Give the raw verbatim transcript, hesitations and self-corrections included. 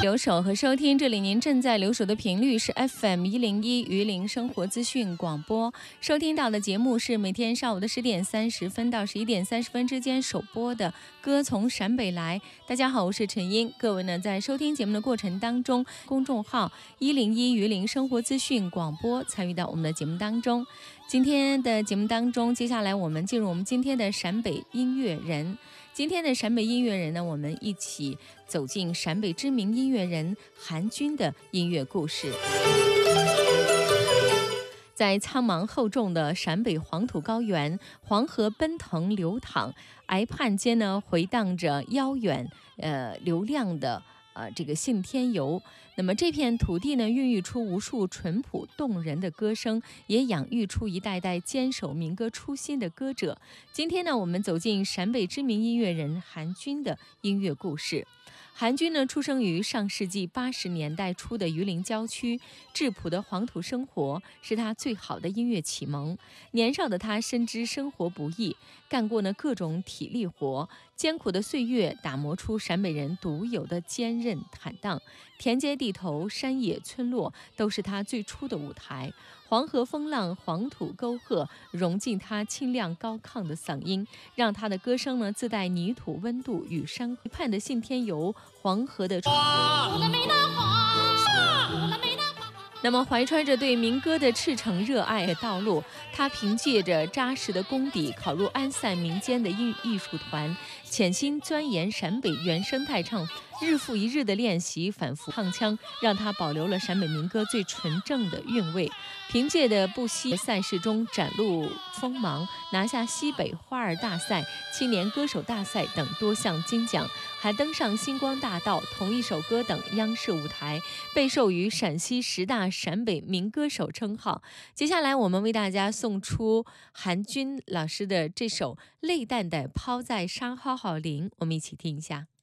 留守和收听，这里您正在留守的频率是 F M 一零一榆林生活资讯广播，收听到的节目是每天上午的十点三十分到十一点三十分之间首播的歌从陕北来。大家好，我是陈英。各位呢，在收听节目的过程当中，公众号一零一榆林生活资讯广播参与到我们的节目当中。今天的节目当中，接下来我们进入我们今天的陕北音乐人。今天的陕北音乐人呢，我们一起走进陕北知名音乐人韩军的音乐故事。在苍茫厚重的陕北黄土高原，黄河奔腾流淌，崖畔间呢回荡着悠远呃流亮的呃这个信天游。那么这片土地呢，孕育出无数淳朴动人的歌声，也养育出一代代坚守民歌初心的歌者。今天呢，我们走进陕北知名音乐人韩军的音乐故事。韩军呢，出生于上世纪八十年代初的榆林郊区，质朴的黄土生活是他最好的音乐启蒙。年少的他深知生活不易，干过呢各种体力活，艰苦的岁月打磨出陕北人独有的坚韧坦荡。田间地头、山野村落都是他最初的舞台。黄河风浪、黄土沟壑融进他清亮高亢的嗓音，让他的歌声呢自带泥土温度与山河畔的信天游、黄河的传播。那么怀揣着对民歌的赤诚热爱的道路，他凭借着扎实的功底考入安塞民间的艺艺术团，潜心钻研陕北原生态唱，日复一日的练习反复唱腔，让他保留了陕北民歌最纯正的韵味。凭借的不惜赛事中展露锋芒，拿下西北花儿大赛、青年歌手大赛等多项金奖，还登上星光大道、同一首歌等央视舞台，被授予陕西十大陕北民歌手称号。接下来我们为大家送出韩军老师的这首《泪蛋蛋抛在沙浩浩林》，我们一起听一下。